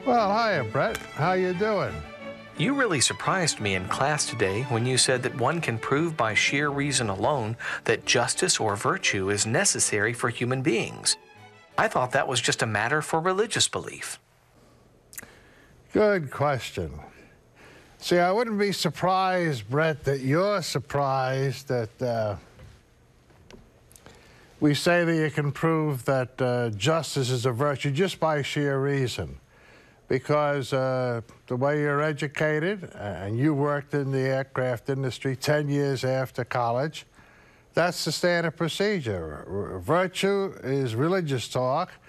Well, hiya, Brett. How you doing? You really surprised me in class today when you said that one can prove by sheer reason alone that justice or virtue is necessary for human beings. I thought that was just a matter for religious belief. Good question. See, I wouldn't be surprised, Brett, that you're surprised that we say that you can prove that justice is a virtue just by sheer reason. Because the way you're educated, and you worked in the aircraft industry 10 years after college, that's the standard procedure. Virtue is religious talk,